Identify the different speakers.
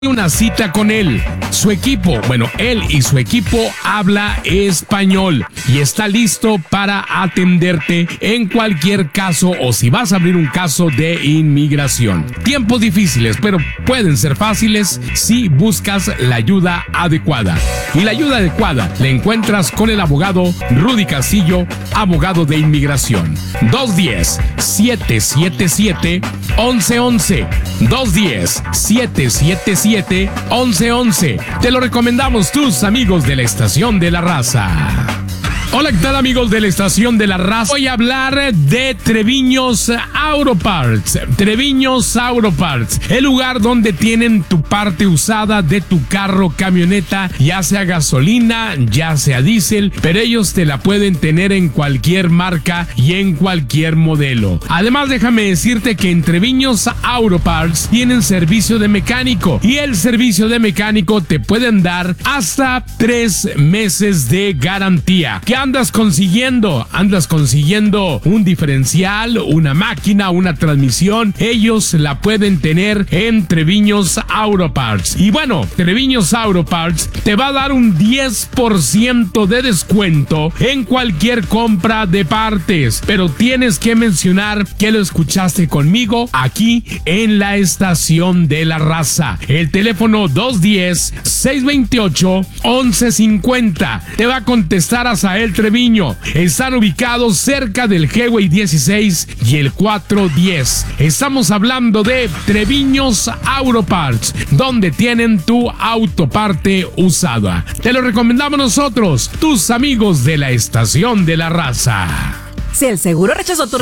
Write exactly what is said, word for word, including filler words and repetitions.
Speaker 1: una cita con él. Su equipo, bueno, él y su equipo habla español y está listo para atenderte en cualquier caso o si vas a abrir un caso de inmigración. Tiempos difíciles, pero pueden ser fáciles si buscas la ayuda adecuada. Y la ayuda adecuada la encuentras con el abogado Rudy Castillo, abogado de inmigración. dos uno cero, siete siete siete, once once. dos uno cero, siete siete siete, once once. Te lo recomendamos tus amigos de la Estación de la Raza. Hola, ¿qué tal, amigos de la Estación de la Raza? Voy a hablar de Treviños Auto Parts. Treviños Auto Parts, el lugar donde tienen tu parte usada de tu carro, camioneta, ya sea gasolina, ya sea diésel, pero ellos te la pueden tener en cualquier marca y en cualquier modelo. Además, déjame decirte que en Treviños Auto Parts tienen servicio de mecánico y el servicio de mecánico te pueden dar hasta tres meses de garantía. ¿Qué andas consiguiendo? Andas consiguiendo un diferencial, una máquina, una transmisión. Ellos la pueden tener en Treviños Auto Parts. Y bueno, Treviños Auto Parts te va a dar un diez por ciento de descuento en cualquier compra de partes. Pero tienes que mencionar que lo escuchaste conmigo aquí en la Estación de la Raza. El teléfono dos uno cero, seis dos ocho, once cincuenta. Te va a contestar Azael Treviño. Están ubicados cerca del Highway dieciséis y el cuatro diez. Estamos hablando de Treviños Auto Parts, donde tienen tu autoparte usada. Te lo recomendamos nosotros, tus amigos de la Estación de la Raza.
Speaker 2: Si el seguro rechazó tu